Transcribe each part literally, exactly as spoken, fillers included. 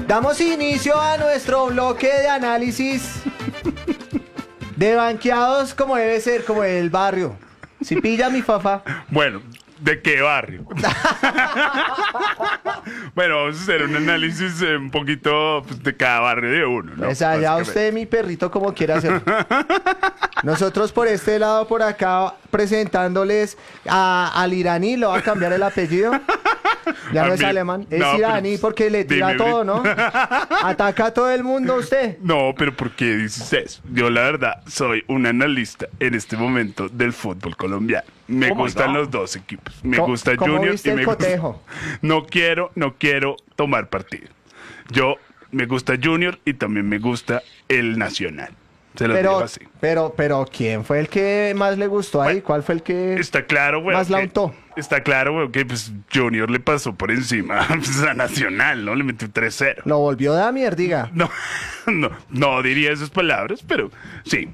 Damos inicio a nuestro bloque de análisis de banqueados como debe ser, como el barrio. Si pilla mi fafa. Bueno, ¿de qué barrio? Bueno, vamos a hacer un análisis eh, un poquito pues, de cada barrio de uno, ¿no? Pues allá usted, mi perrito, como quiera hacer. Nosotros por este lado, por acá, presentándoles a, al iraní, lo va a cambiar el apellido. Ya A no es mí- alemán, es no, iraní pero- porque le tira dime, todo, dime. ¿no? Ataca a todo el mundo usted. No, pero ¿por qué dices eso? Yo la verdad soy un analista en este momento del fútbol colombiano. Me Oh my gustan God. los dos equipos. Me ¿Cómo- gusta cómo Junior viste y el me gusta... cotejo? No quiero, no quiero tomar partido. Yo me gusta Junior y también me gusta el Nacional. Se los digo Pero, así. pero, pero, ¿quién fue el que más le gustó ahí? Bueno, ¿Cuál fue el que Está claro, güey. más la que- untó? Está claro, güey, que pues Junior le pasó por encima pues, a Nacional, ¿no? Le metió tres cero. Lo volvió de mierdiga. No, no, no diría esas palabras, pero sí.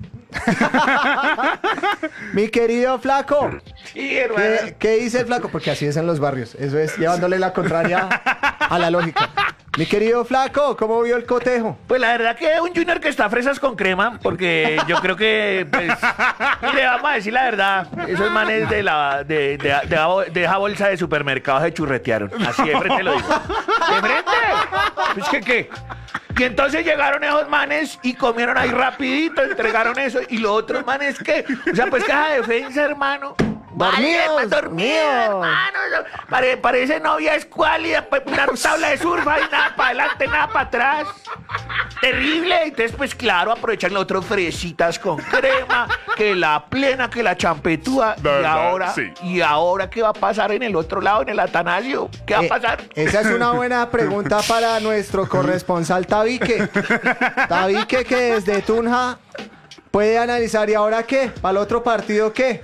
Mi querido flaco, Sí, hermano. ¿qué, qué dice el flaco? Porque así es en los barrios. Eso es llevándole la contraria a la lógica. Mi querido flaco, ¿cómo vio el cotejo? Pues la verdad que un Junior que está a fresas con crema, porque yo creo que, pues, mire, vamos a decir la verdad, esos manes de la de, de, de, de- de esa bolsa de supermercados se churretearon. Así de frente lo digo. ¡De frente! Pues que qué. Y entonces llegaron esos manes y comieron ahí rapidito, entregaron eso, y los otros manes que, o sea, pues caja de defensa, hermano. Vale, Dormidos, hermano, dormido, dormidos. hermano. Pare- parece novia escuálida, pues, una tabla de surf y nada para adelante, nada para atrás. Terrible. Entonces, pues claro, aprovechan los otros fresitas con crema, que la plena, que la champetúa. La Y verdad, ahora, sí. y ahora, ¿qué va a pasar en el otro lado, en el Atanasio? ¿Qué va Eh, a pasar? esa es una buena pregunta para nuestro corresponsal Tabique. Tabique, que desde Tunja puede analizar. ¿Y ahora qué? ¿Para el otro partido qué?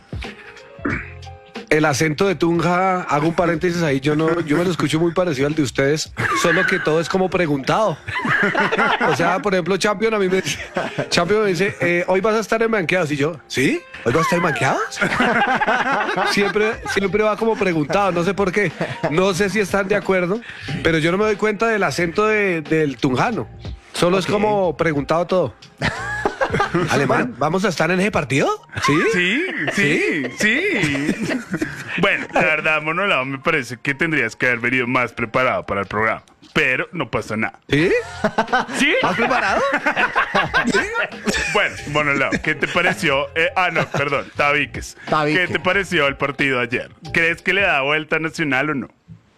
El acento de Tunja, hago un paréntesis ahí, yo no, yo me lo escucho muy parecido al de ustedes, solo que todo es como preguntado. O sea, por ejemplo, Champion a mí me dice, Champion me dice, eh, hoy vas a estar en banqueados, y yo, ¿sí? ¿Hoy vas a estar en banqueados? Siempre, siempre va como preguntado, no sé por qué, no sé si están de acuerdo, pero yo no me doy cuenta del acento de- del tunjano, solo es como preguntado todo. Alemán, ¿vamos a estar en ese partido? ¿Sí? Sí, sí, sí. Bueno, la verdad, Monolao, me parece que tendrías que haber venido más preparado para el programa. Pero no pasa nada. ¿Sí? ¿Sí? ¿Has preparado? Bueno, Monolao, ¿qué te pareció? Eh, ah, no, perdón, Tabiques. Tabique. ¿Qué te pareció el partido ayer? ¿Crees que le da vuelta a Nacional o no?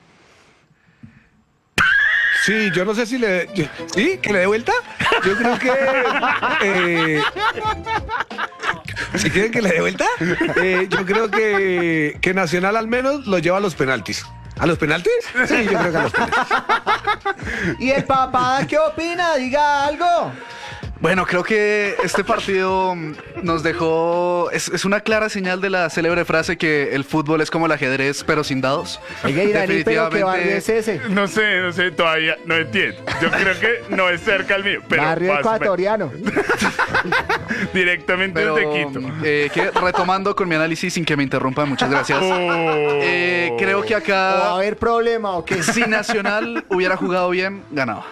Sí, yo no sé si le... yo- ¿Sí? ¿Que le dé vuelta? Yo creo que... eh, ¿Si quieren que le dé vuelta? Eh, yo creo que, que Nacional al menos lo lleva a los penaltis. ¿A los penaltis? Sí, yo creo que a los penaltis. ¿Y el papá qué opina? Diga algo. Bueno, creo que este partido mm, nos dejó... Es, es una clara señal de la célebre frase que el fútbol es como el ajedrez, pero sin dados. Oiga, iraní, pero ¿qué barrio es ese? No sé, no sé, todavía no entiendo. Yo creo que no es cerca al mío, pero Barrio más o menos. ecuatoriano. Directamente Pero desde Quito. eh, que, retomando con mi análisis sin que me interrumpan, muchas gracias. Oh. Eh, creo que ¿O va a acá, haber problema o qué? si Nacional hubiera jugado bien, ganaba.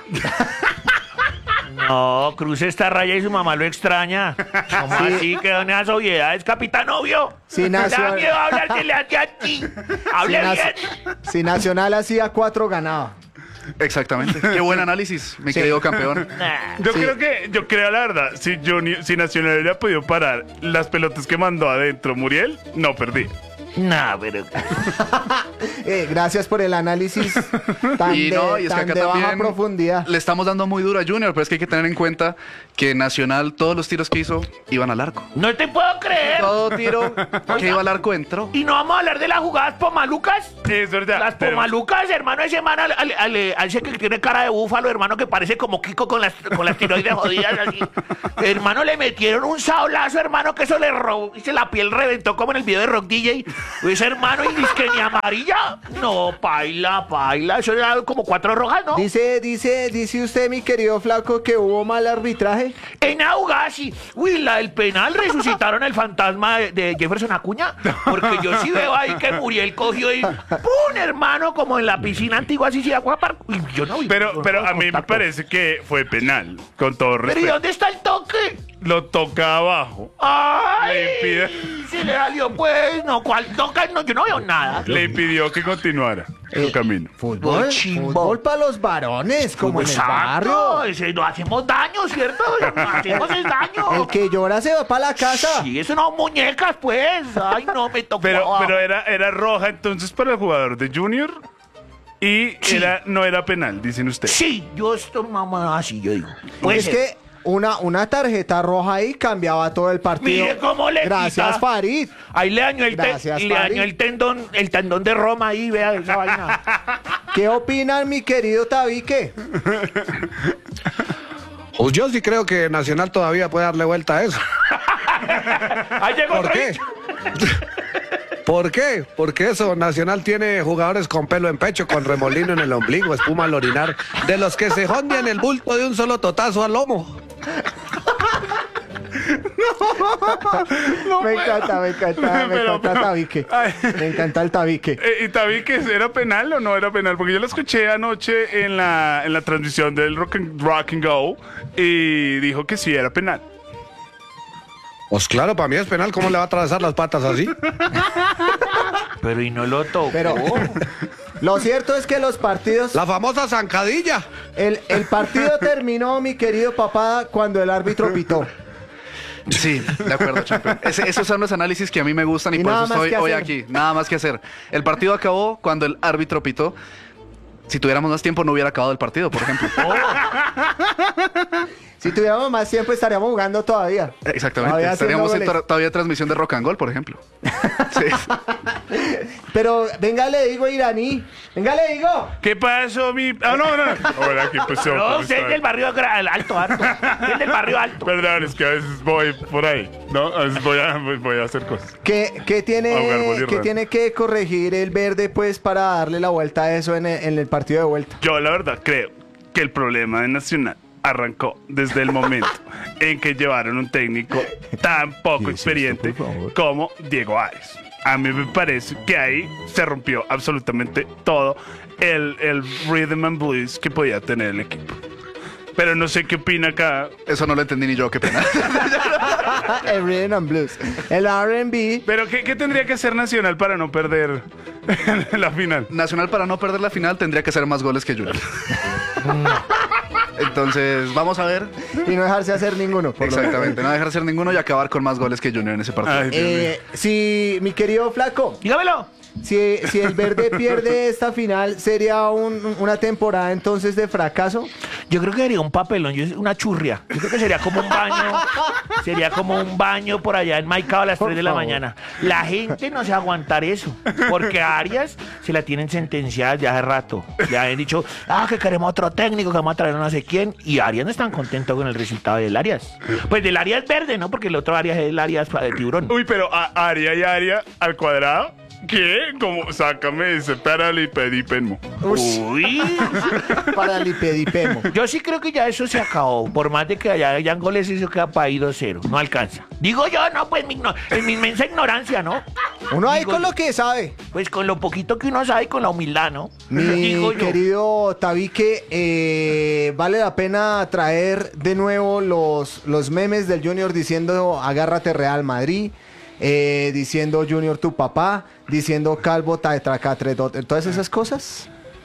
No, cruce esta raya y su mamá lo extraña. ¿Cómo Sí. así? ¿Qué son esas obviedades, capitán obvio? Sí, ¿Le da Nacional- miedo hablar que le hace aquí? Si, Hable Nac- bien. si Nacional hacía cuatro, ganaba. Exactamente. Qué buen análisis, mi Sí. querido campeón. Nah. Yo Sí. creo que, yo creo la verdad, si Junior, si Nacional hubiera podido parar las pelotas que mandó adentro Muriel, no perdí. No, pero... Eh, gracias por el análisis tan, Y de, no, y es que tan acá de baja también profundidad. le estamos dando muy duro a Junior, pero es que hay que tener en cuenta que Nacional, todos los tiros que hizo, iban al arco. No te puedo creer. Todo tiro que iba al arco entró. Y no vamos a hablar de las jugadas pomalucas. Es verdad. Las pero- pomalucas, hermano, ese man al, al, al- al ese que tiene cara de búfalo, hermano, que parece como Kiko con las, con las tiroides jodidas así. Hermano, le metieron un sablazo, hermano, que eso le robó, y se la piel reventó como en el video de Rock D J. Ese hermano y disque ni amarilla. No, paila, paila. Eso era como cuatro rojas, ¿no? Dice, dice, dice usted, mi querido Flaco, que hubo mal arbitraje. En Augasi, uy, la del penal resucitaron el fantasma de, de Jefferson Acuña. Porque yo sí veo ahí que Muriel cogió y ¡pum! Hermano, como en la piscina antigua, así sí, Aquapark. Uy, yo no vi. Pero, no, pero no, a mí me contacto. parece que fue penal, con todo Pero ¿y respeto. dónde está el toque? Lo toca abajo. ¡Ay! Le impide- Se le salió, pues. No, ¿cuál toca? No, yo no veo nada. Le impidió que continuara su camino. Fútbol, chimbo. fútbol para los varones, como en el Exacto, barrio. ese, no hacemos daño, ¿cierto? No hacemos el daño. El que llora se va para la casa. Sí, eso no muñecas, pues. Ay, no, me tocó. Pero, pero era, era roja entonces para el jugador de Junior y Sí. era, no era penal, dicen ustedes. Sí, yo estoy mamá así, yo digo. Puede Es ser. que una, una tarjeta roja ahí cambiaba todo el partido. Mire cómo le Gracias, quita. Farid. Ahí le dañó el, te- Gracias, le Farid. dañó el tendón, el tendón de Roma ahí, vea esa vaina. ¿Qué opinan, mi querido Tabique? Pues yo sí creo que Nacional todavía puede darle vuelta a eso. Ahí llegó ¿Por otro qué? hincha. ¿Por qué? Porque eso, Nacional tiene jugadores con pelo en pecho, con remolino en el ombligo, espuma al orinar, de los que se jondean el bulto de un solo totazo al lomo. me encanta, me encanta, me Pero, encanta pero- Tabique. Ay. Me encanta el Tabique. Eh, ¿Y Tabique era penal o no era penal? Porque yo lo escuché anoche en la, en la transmisión del Rock and, Rock and Go y dijo que sí era penal. Pues claro, para mí es penal, ¿cómo le va a atravesar las patas así? Pero y no lo tocó. Pero lo cierto es que los partidos, La famosa zancadilla. el, el partido terminó, mi querido papá, cuando el árbitro pitó. Sí, de acuerdo, Champion. Ese- esos son los análisis que a mí me gustan y, Y por nada eso más estoy que hoy hacer. aquí. Nada más que hacer. El partido acabó cuando el árbitro pitó. Si tuviéramos más tiempo no hubiera acabado el partido, por ejemplo. Si tuviéramos más tiempo estaríamos jugando todavía. Exactamente. Todavía haciendo Estaríamos en goles. tra- todavía transmisión de Rock and Gold, por ejemplo. Sí. Pero venga, le digo, Iraní. Venga, le digo. ¿Qué pasó, mi...? Ah, no, no. Hola, ¿qué pasó? No, ¿Cómo usted es está? del barrio gra- alto, alto. Usted es del barrio alto. Perdón, es que a veces voy por ahí, ¿no? A veces voy a, voy a hacer cosas. ¿Qué, qué Ahogar tiene, bolirra. qué tiene que corregir el verde, pues, para darle la vuelta a eso en el, en el partido de vuelta? Yo, la verdad, creo que el problema de Nacional arrancó desde el momento en que llevaron un técnico tan poco experiente como Diego Arias. A mí me parece que ahí se rompió absolutamente todo el, el rhythm and blues que podía tener el equipo. Pero no sé qué opina acá. Eso no lo entendí ni yo, qué pena. el Rhythm and Blues. El R and B. Pero ¿qué, qué tendría que hacer Nacional para no perder la final? Nacional, para no perder la final, tendría que hacer más goles que Junior. Entonces, vamos a ver. Y no dejarse hacer ninguno. por lo menos. Exactamente, no dejar hacer ninguno y acabar con más goles que Junior en ese partido. Ay, Dios mío. Eh, si, mi querido Flaco, Dígamelo. si, si el verde pierde esta final, ¿sería un- una temporada entonces de fracaso? Yo creo que sería un papelón, yo- una churria. Yo creo que sería como un baño. Sería como un baño por allá en Maicao a las Por tres de la favor. mañana. La gente no se va a aguantar eso. Porque a Arias se la tienen sentenciada ya hace rato. Ya han dicho, ah, que queremos otro técnico, que vamos a traer a no sé quién. Y Arias no están contentos con el resultado del Arias. Pues del Arias verde, ¿no? Porque el otro Arias es el Arias de tiburón. Uy, pero a Aria y Aria al cuadrado. ¿Qué? Como, sácame ese paralipedipemo. Uy. Para el Ipedipemo. Yo sí creo que ya eso se acabó. Por más de que allá hayan goles, eso queda para ahí dos cero. No alcanza. Digo yo, no, pues mi igno- en mi inmensa ignorancia, ¿no? Uno ahí Digo con yo. lo que sabe. Pues con lo poquito que uno sabe, con la humildad, ¿no? Mi Digo yo. querido Tabique, eh, vale la pena traer de nuevo los, los memes del Junior diciendo agárrate Real Madrid, eh, diciendo Junior tu papá, diciendo Calvo taetracatre, todas esas cosas.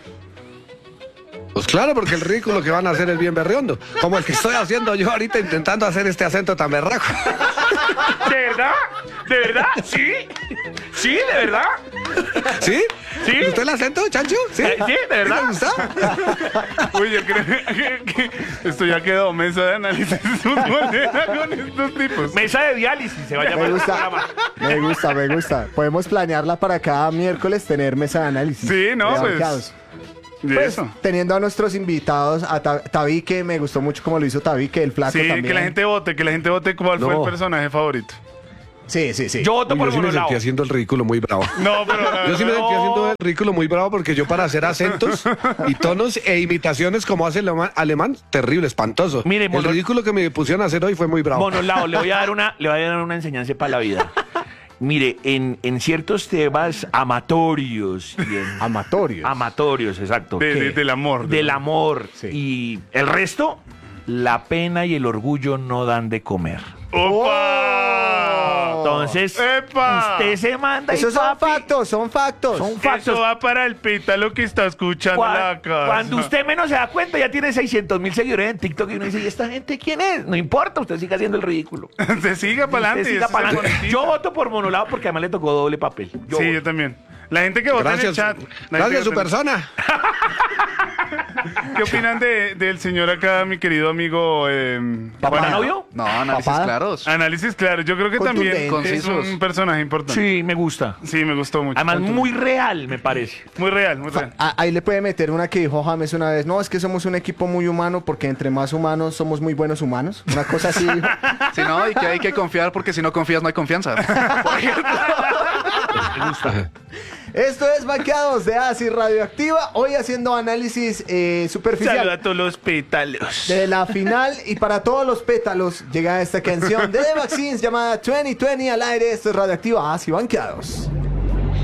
Pues claro, porque el ridículo que van a hacer es bien berriondo. Como el que estoy haciendo yo ahorita intentando hacer este acento tan berraco. ¿De verdad? ¿De verdad? ¿Sí? ¿Sí? ¿De verdad? ¿Sí? ¿Sí? ¿Le gustó el acento, Chancho? ¿Sí? Eh, ¿sí? ¿De verdad? ¿Le gustó? Uy, yo creo que, que esto ya quedó mesa de análisis futbolera con estos tipos. Mesa de diálisis se va a llamar Me el gusta, programa. me gusta, me gusta. Podemos planearla para cada miércoles tener mesa de análisis. Sí, no, de pues, banqueados. De Pues, eso. teniendo a nuestros invitados, a Ta- Tabique, me gustó mucho como lo hizo Tabique, el flaco Sí, también. que la gente vote, que la gente vote cuál fue No. el personaje favorito. Sí, sí, sí. Yo voto Uy, por yo sí me Monolao. sentí haciendo el ridículo muy bravo. No, pero la Yo sí me verdad- sentí haciendo el ridículo muy bravo porque yo para hacer acentos y tonos e imitaciones como hace el alemán, alemán, terrible, espantoso. Mire, el mono- ridículo que me pusieron a hacer hoy fue muy bravo. Monolao, le voy a dar una, le voy a dar una enseñanza para la vida. Mire, en, en ciertos temas amatorios y en- Amatorios. amatorios, exacto. de- ¿Qué? de- del amor. Del amor. Sí. Y el resto, la pena y el orgullo no dan de comer. ¡Opa! Entonces, ¡Epa! usted se manda y Esos son papi, factos, son factos. son factos. Eso va para el pita lo que está escuchando Cua- la casa. Cuando usted menos se da cuenta, ya tiene seiscientos mil seguidores en TikTok y uno dice, ¿y esta gente quién es? No importa, usted siga haciendo el ridículo. Se siga para Usted adelante. siga pa'lante. Yo voto por Monolao porque además le tocó doble papel. Yo Sí, voto. yo también. La gente que vota Gracias, en el chat. la gente gracias que a su vota en- persona. ¿Qué opinan de, del señor acá, mi querido amigo? Eh, ¿Papá Juan- novio? No, análisis Papada. claros. Análisis claro. Yo creo que también Contundentes. es Concisos. un personaje importante. Sí, me gusta. Sí, me gustó mucho. Además, muy real, me parece. Muy real, muy real. Ah, ahí le puede meter una que dijo James una vez. No, es que somos un equipo muy humano porque entre más humanos somos muy buenos humanos. Una cosa así dijo. Si no, y que hay que confiar porque si no confías no hay confianza. Por ejemplo. Me gusta. Esto es Banqueados de Acid Radioactiva. Hoy haciendo análisis eh, superficial Saluda a todos los pétalos. de la final. Y para todos los pétalos llega esta canción de The Vaccines llamada veinte veinte al aire. Esto es Radioactiva Acid Banqueados.